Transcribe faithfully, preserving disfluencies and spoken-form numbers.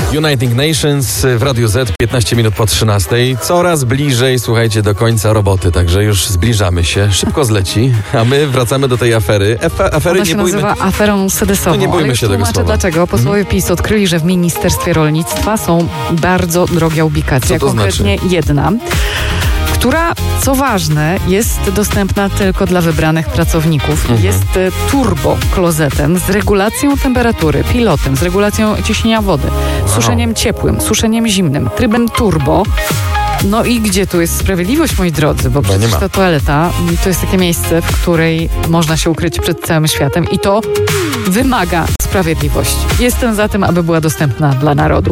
United Nations w Radiu Z, piętnaście minut po trzynastej. Coraz bliżej, słuchajcie, do końca roboty, także już zbliżamy się. Szybko zleci, a my wracamy do tej afery. Efa, afery Ona się nie bójmy... nazywa aferą sedesową. No nie bójmy ale się tego słowa. Dlaczego? Posłowie hmm. PiS odkryli, że w Ministerstwie Rolnictwa są bardzo drogie ubikacje. Co to Konkretnie znaczy? jedna, która, co ważne, jest dostępna tylko dla wybranych pracowników. Mhm. Jest turbo-klozetem z regulacją temperatury, pilotem, z regulacją ciśnienia wody, wow. suszeniem ciepłym, suszeniem zimnym, trybem turbo. No i gdzie tu jest sprawiedliwość, moi drodzy? Bo przecież ta toaleta to jest takie miejsce, w której można się ukryć przed całym światem i to wymaga sprawiedliwości. Jestem za tym, aby była dostępna dla narodu.